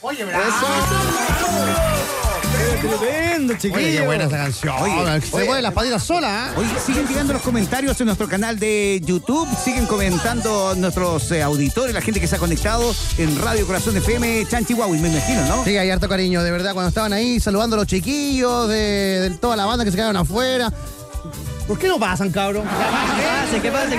Oye, bravo. Tremendo, chiquillo. Oye, qué buena esa canción. Oye, se mueven las patitas solas, ¿eh? Oye, siguen llegando los comentarios en nuestro canal de YouTube, siguen comentando nuestros auditores, la gente que se ha conectado en Radio Corazón FM, Chanchihuahua, me imagino, ¿no? Sí, hay harto cariño, de verdad, cuando estaban ahí saludando a los chiquillos de toda la banda que se quedaron afuera. ¿Por qué no pasan, cabrón? ¿Qué pase?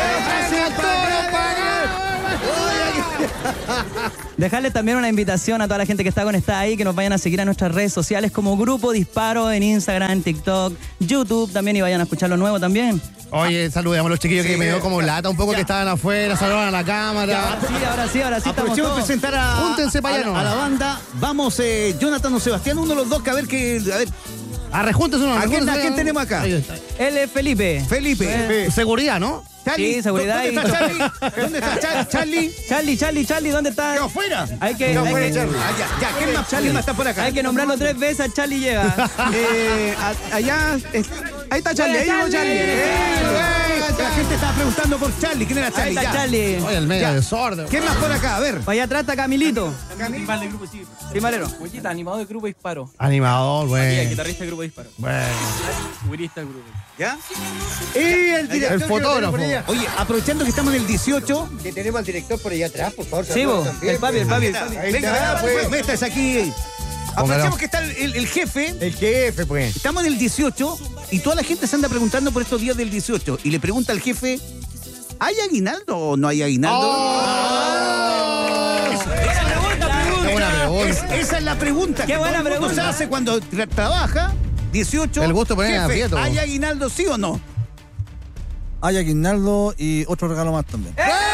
Dejarles también una invitación a toda la gente que está conectada ahí, que nos vayan a seguir a nuestras redes sociales como Grupo Disparo en Instagram, TikTok, YouTube también, y vayan a escuchar lo nuevo también. Oye, saludemos a los chiquillos que me dio como lata un poco que estaban afuera, saludaban a la cámara. Ahora sí. Aprovechemos de presentar Júntense para allá, a la banda. Vamos, Jonathan o Sebastián, uno de los dos, que a ver. Rejúntense uno. ¿A quién tenemos acá? Él es Felipe. Seguridad, ¿no? Charlie, sí, seguridad. ¿Dónde está Charlie? ¿Dónde está Charlie? Charlie, ¿dónde está? ¿Qué afuera? ¿quién más? Charlie más está por acá. Hay que nombrarlo 3 veces, a Charlie llega. Allá, ahí está Charlie, ahí llegó Charlie. La gente estaba preguntando por Charlie. ¿Quién era Charlie? Ahí está Charlie. Oye, el medio desorden. ¿Quién más por acá? A ver. Para allá atrás está Camilito. Principal del grupo, sí. Primarero. Huellita, animador del grupo Disparo. Animador, bueno. Guitarrista del grupo Disparo. Bueno. Figurista del grupo. ¿Ya? Y el director. El fotógrafo. Oye, aprovechando que estamos en el 18. Que tenemos al director por allá atrás, por favor. Sí, vos, el papi. Venga, metas aquí. Aprovechamos que está el jefe. El jefe, pues. Estamos en el 18 y toda la gente se anda preguntando por estos días del 18. Y le pregunta al jefe, ¿hay aguinaldo o no hay aguinaldo? Qué buena pregunta. Esa es la pregunta. Qué buena todo el mundo se pregunta. hace cuando trabaja. 18. El gusto poner en Jefe, aprieto. ¿hay aguinaldo sí o no? Hay aguinaldo y otro regalo más también.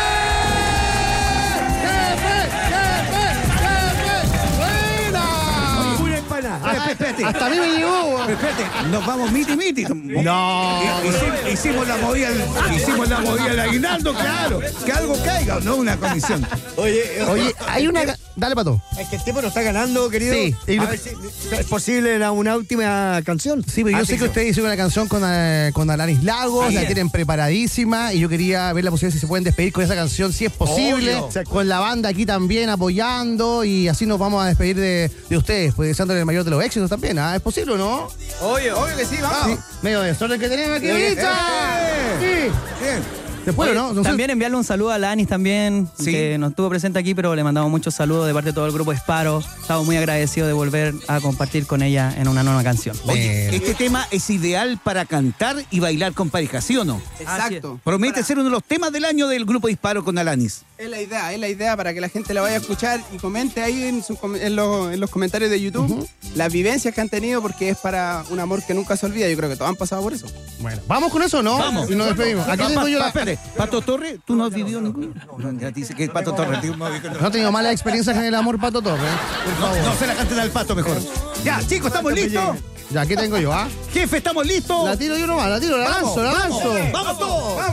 Una empanada. Espérate. Hasta a mí me llegó. Espérate, nos vamos miti. No. Hicimos la movida del aguinaldo, claro. Que algo caiga, no una comisión. Oye, hay una... Dale, Pato. Es que el tiempo nos está ganando, querido. Sí. A ver si es posible una última canción. Sí, pero yo sé que ustedes hicieron una canción con Alanis Lagos, la tienen preparadísima y yo quería ver la posibilidad si se pueden despedir con esa canción, si es posible, Obvio. con la banda aquí también apoyando y así nos vamos a despedir de ustedes, pues deseándole el mayor de los éxitos también, ¿ah? ¿Es posible o no? Obvio que sí, vamos. Sí. Medio desorden que tenemos aquí, Bien. Bicha. Bien. Después, ¿no? Entonces, También enviarle un saludo a Alanis también, Sí. que no estuvo presente aquí, pero le mandamos muchos saludos de parte de todo el grupo Disparo. Estamos muy agradecidos de volver a compartir con ella en una nueva canción. Oye, este tema es ideal para cantar y bailar con pareja, ¿sí o no? Exacto. Promete ser uno de los temas del año del grupo Disparo con Alanis. Es la idea para que la gente la vaya a escuchar y comente ahí en los comentarios de YouTube las vivencias que han tenido, porque es para un amor que nunca se olvida. Yo creo que todos han pasado por eso. bueno, ¿vamos con eso o no? Vamos. Y nos despedimos. Aquí tengo yo la... Espérate, Pato Torre, ¿tú no has vivido ninguno? No, ya dice que Pato Torre. No he tenido malas experiencias en el amor, Pato Torres. Por favor. No se la canten al Pato mejor. Ya, chicos, ¿estamos listos? Ya, aquí tengo yo, ¿ah? Jefe, ¿estamos listos? La tiro yo nomás, la lanzo. Vamos todos.